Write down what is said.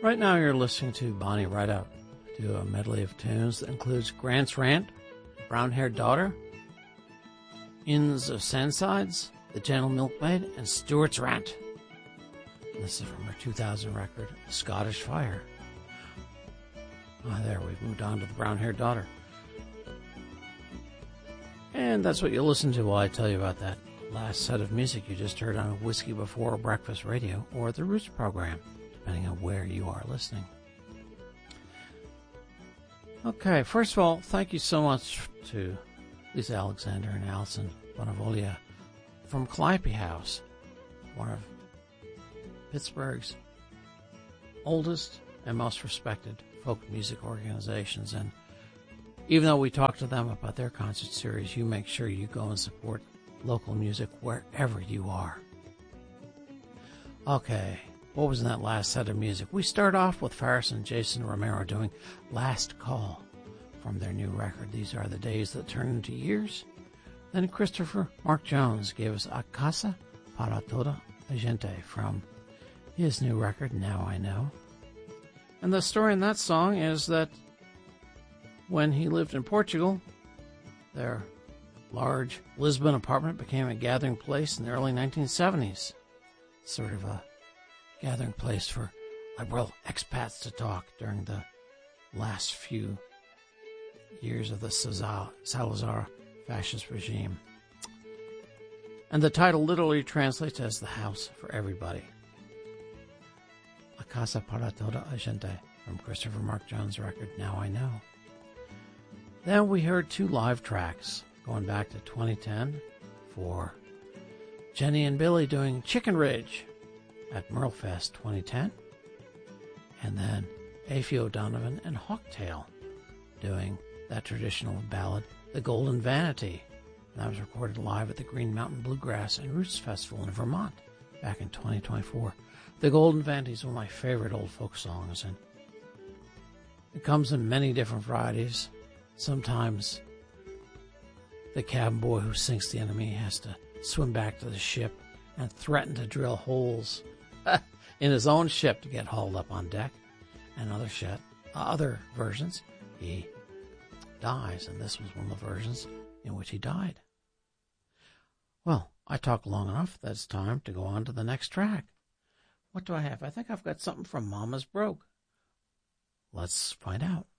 Right now you're listening to Bonnie Rideout do a medley of tunes that includes Grant's Rant, Brown-Haired Daughter, Inns of Sandsides, The Gentle Milkmaid, and Stuart's Rant. And this is from her 2000 record, Scottish Fire. There, we've moved on to the Brown-Haired Daughter. And that's what you'll listen to while I tell you about that last set of music you just heard on Whiskey Before Breakfast Radio or the Roots program, depending on where you are listening. Okay, first of all, thank you so much to Lisa Alexander and Alison Bonavolia from Calliope House, one of Pittsburgh's oldest and most respected folk music organizations. And even though we talk to them about their concert series, you make sure you go and support local music wherever you are. Okay, what was in that last set of music? We start off with Faris and Jason Romero doing Last Call from their new record, These Are the Days That Turn Into Years. Then Christopher Mark Jones gave us A Casa Para Toda la Gente from his new record, Now I Know. And the story in that song is that when he lived in Portugal, their large Lisbon apartment became a gathering place in the early 1970s. Sort of a gathering place for liberal expats to talk during the last few years of the Salazar fascist regime. And the title literally translates as The House for Everybody. A Casa Para Toda la Gente from Christopher Mark Jones' record, Now I Know. Then we heard two live tracks going back to 2010 for Jenny and Billy doing Chicken Ridge at Merlefest 2010. And then Aoife O'Donovan and Hawktail doing that traditional ballad, The Golden Vanity. And that was recorded live at the Green Mountain Bluegrass and Roots Festival in Vermont back in 2024. The Golden Vanity is one of my favorite old folk songs, and it comes in many different varieties. Sometimes the cabin boy who sinks the enemy has to swim back to the ship and threaten to drill holes in his own ship to get hauled up on deck. And other versions, he dies, and this was one of the versions in which he died. Well, I talked long enough. That's time to go on to the next track. What do I have? I think I've got something from Mama's Brogue. Let's find out.